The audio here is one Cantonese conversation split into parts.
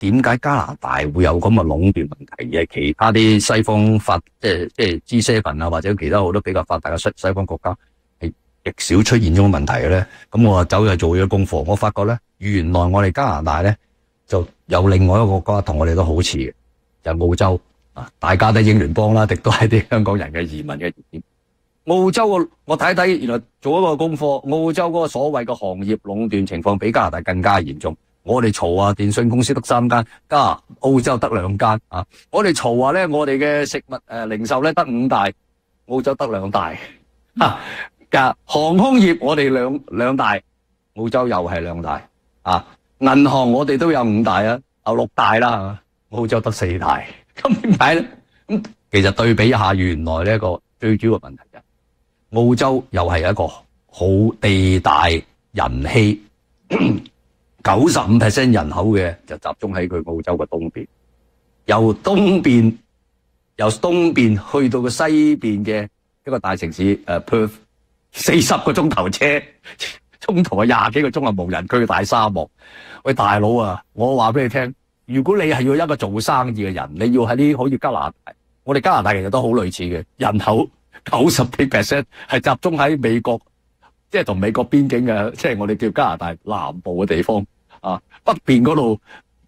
點解加拿大會有咁嘅壟斷問題，而係其他啲西方即係 G7 啊，或者其他好多比較發達嘅西方國家係極少出現呢種問題嘅咧？咁我走去做咗功課，我發覺咧，原來我哋加拿大咧就有另外一個國家同我哋都好似嘅，就係澳洲啊，大家都英聯邦啦，亦都係啲香港人嘅移民嘅熱點。澳洲我睇睇，原來做一個功課，澳洲嗰個所謂嘅行業壟斷情況比加拿大更加嚴重。我哋嘈啊，電信公司得3間，澳洲得2間啊。我哋嘈話咧，我哋嘅食物零售咧得5大，澳洲得2大。航空業我哋兩大，澳洲又係2大。啊，銀行我哋都有5大啊，6大啦，澳洲得4大。咁點解咧？咁其實對比一下，原來呢一個最主要嘅問題就澳洲又係一個好地大人稀。95% 人口嘅就集中喺佢澳洲嘅東邊，由東邊去到個西邊嘅一個大城市Perth， 40個鐘頭車，中途20幾個鐘係無人區嘅大沙漠。喂，大佬啊，我話俾你聽，如果你係要一個做生意嘅人，你要喺啲好似加拿大，我哋加拿大其實都好類似嘅，人口90幾%係集中喺美國。即係同美國邊境嘅，即係我哋叫加拿大南部嘅地方啊，北邊嗰度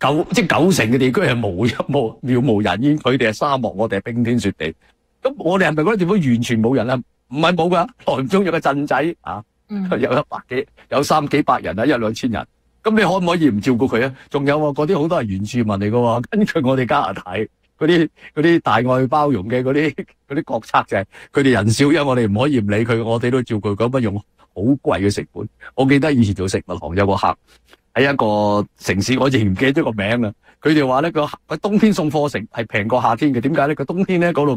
90成嘅地區係渺無人煙，佢哋係沙漠，我哋係冰天雪地。咁我哋係咪嗰啲地方完全冇人啊？唔係冇噶，耐唔中有個鎮仔啊，有300幾百人啊，1-2千人。咁你可唔可以唔照顧佢啊？仲有嗰啲好多係原住民嚟噶喎，根據我哋加拿大嗰啲大愛包容嘅嗰啲國策就係佢哋人少，因為我哋唔可以唔理佢，我哋都照顧佢，咁樣用好貴嘅成本。我記得以前做食物行有個客喺一個城市，我仍然唔記得咗個名啦。佢哋話咧，佢冬天送貨成係平過夏天嘅。點解咧？佢冬天咧嗰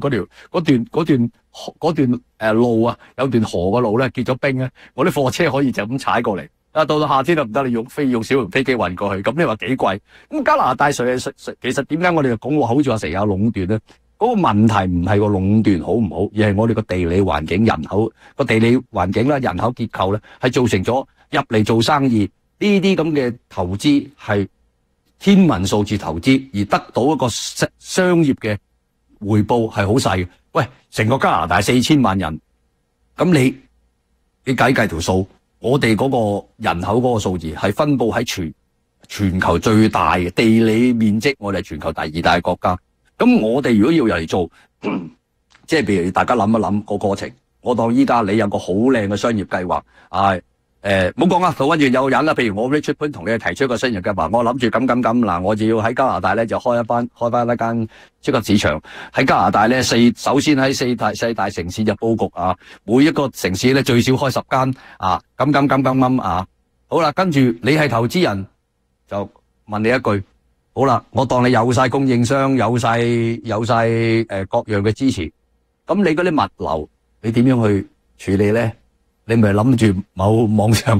段路啊，有段河嘅路咧結咗冰咧，我啲貨車可以就咁踩過嚟。到到夏天就唔得，你用小型飛機運過去。咁你話幾貴？咁加拿大其實點解我哋講話好似話成日有壟斷咧？嗰個問題唔係個壟斷好唔好，而係我哋個地理環境、人口個地理環境啦、人口結構咧，係造成咗入嚟做生意呢啲咁嘅投資係天文數字投資，而得到一個商業嘅回報係好細嘅。喂，成個加拿大4000萬人，咁你計條數，我哋嗰個人口嗰個數字係分佈喺全球最大嘅地理面積，我哋係全球第2大國家。咁我哋如果要嚟做，即係譬如大家諗一諗個過程，我當依家你有個好靚嘅商業計劃，唔好講啊，倒翻轉有人啦，譬如我 Richard Point 同你提出一個商業計劃，我諗住咁嗱，我就要喺加拿大咧就開翻一間超級市場，喺加拿大咧首先喺四大城市就佈局啊，每一個城市咧最少開10間啊，咁啊，好啦，跟住你係投資人就問你一句。好啦，我當你有晒供應商，有晒各樣嘅支持，咁你嗰啲物流你點樣去處理咧？你咪諗住某網上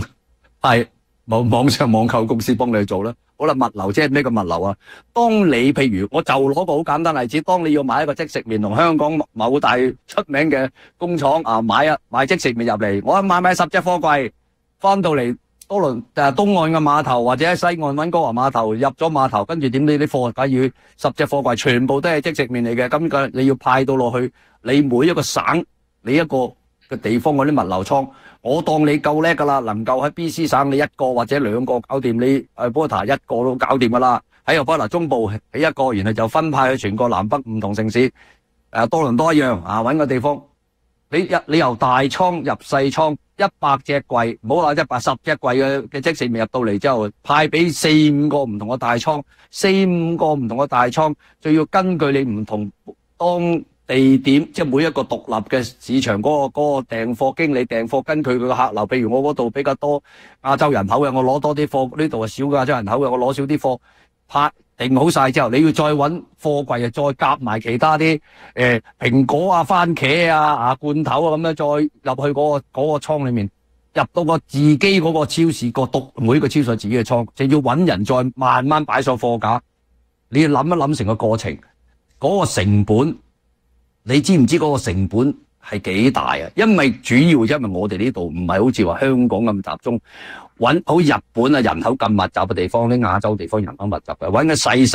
網購公司幫你去做啦。好啦，物流即係咩個物流啊？當你譬如我就攞個好簡單例子，當你要買一個即食麵，同香港某大出名嘅工廠啊買即食麵入嚟，我買10隻貨櫃翻到嚟。多倫東岸嘅碼頭或者喺西岸溫哥華碼頭入咗碼頭，跟住點你啲貨梗要10隻貨櫃全部都係即食麵嚟嘅，咁你要派到落去你每一個省，你一個嘅地方嗰啲物流倉，我當你夠叻噶啦，能夠喺 BC 省你1個或者2個搞掂，你Alberta 1個都搞掂噶啦，喺Alberta中部起1個，然後就分派去全個南北唔同城市，多倫多一樣搵個地方，你由大倉入細倉。100隻櫃，唔好話10隻櫃嘅即食麵入到嚟之後，派俾4-5個唔同嘅大倉，4-5個唔同嘅大倉，就要根據你唔同當地點，即係每一個獨立嘅市場嗰個訂貨經理訂貨，根據佢嘅客流，譬如我嗰度比較多亞洲人口嘅，我攞多啲貨；呢度係少亞洲人口嘅，我攞少啲貨。定好晒之後，你要再搵貨櫃啊，再夾埋其他啲蘋果啊、番茄啊、罐頭啊咁樣，再入去嗰個倉裏面，入到個自己嗰個超市每個超市自己嘅倉，就要搵人再慢慢擺上貨架。你要諗一諗成個過程，嗰個成本，你知唔知嗰個成本係幾大啊？因為主要因為我哋呢度唔係好似話香港咁集中，好日本啊人口咁密集嘅地方，啲亞洲地方人口密集嘅，搵個細